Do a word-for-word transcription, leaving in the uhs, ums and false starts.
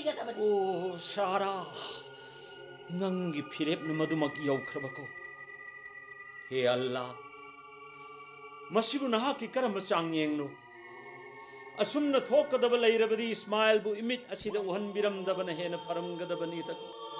ꯄꯤꯒꯗꯕꯅꯤ ओ सारा नंगी फिरेप न मधुमक यौख्रबको हे अल्लाह मसिबु नहा की करम चांगयेंगनो असुमन थोकदब लैरबदी इस्माइल बु इमिट असिद उहन बिरम दबन हेन फरमगदबनी तको